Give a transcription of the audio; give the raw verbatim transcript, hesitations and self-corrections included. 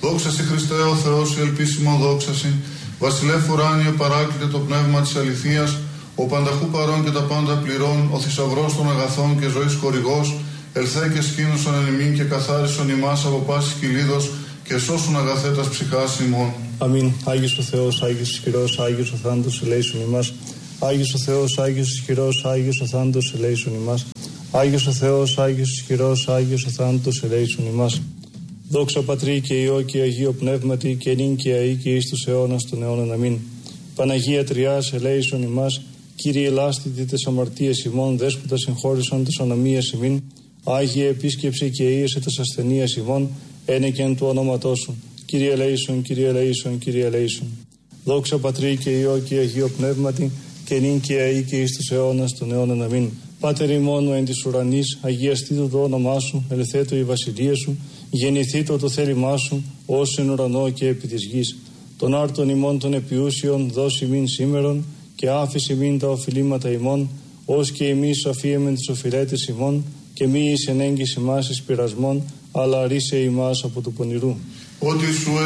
Δόξασι Χριστέ ο Θεός, η ελπίσιμο δόξασι, βασιλεύ ουράνιο παράκλητε το πνεύμα της αληθείας, ο πανταχού παρών και τα πάντα πληρών, ο θησαυρός των αγαθών και ζωής χορηγός, ελθέ και σκήνωσον εν ημίν και καθάρισον ημάς από πάσης κυλίδος και σώσουν αγαθέτας ψυχάς ημών. Αμήν. Άγιος ο Θεός, Άγιος ισχυρός, Άγιος ο θάνατος ελέησον ημάς. Άγιος ο Θεός, Άγιος ισχυρός, Άγιος ο θάνατος ελέησον ημάς. Άγιος ο Θεός, Άγιος ισχυρός, Άγιος ο θάνατος ελέησον ημάς. Δόξα Πατρί και Υιό και Αγίο Πνεύματι και νυν και αεί και εις τους αιώνας των αιώνων. Αμήν. Παναγία Τριάς ελέησον ημάς. Κύριε ελάστητη τες αμαρτίες ημών, δέσποτα συγχώρησον τες ανομίες ημίν. Άγιε επίσκεψε και ίεσε τες ασθενείες ημών, ένεκεν του ονόματός σου. Κύριε ελέησον, Κύριε ελέησον, Κύριε ελέησον. Δόξα Πατρί και Υιό και Αγίο Πνεύματι και νυν και αεί και εις τους αιώνας των αιώνων. Αμήν. Πάτερ ημών εν της ουρανής, αγιαστήτω το όνομά σου, ελθέτω η βασιλεία σου, γεννηθήτω το θέλημά σου, ως εν ουρανό και επί της γης. Τον άρτον ημών των επιούσιων δώσει μην σήμερον, και άφησε μην τα οφειλήματα ημών, ως και εμείς αφίεμεν τις οφειλέτες ημών, και μη εις εν έγκυς ημάς εις πειρασμών, αλλά ρίσε ημάς από του πονηρού. Ότι σου